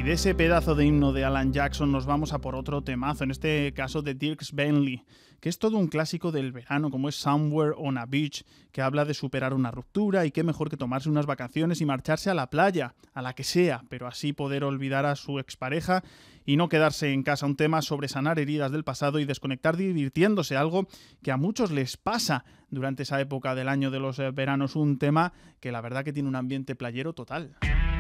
de ese pedazo de himno de Alan Jackson nos vamos a por otro temazo, en este caso de Dierks Bentley, que es todo un clásico del verano, como es Somewhere on a Beach, que habla de superar una ruptura y qué mejor que tomarse unas vacaciones y marcharse a la playa, a la que sea, pero así poder olvidar a su expareja y no quedarse en casa. Un tema sobre sanar heridas del pasado y desconectar divirtiéndose, algo que a muchos les pasa durante esa época del año de los veranos, un tema que la verdad que tiene un ambiente playero total.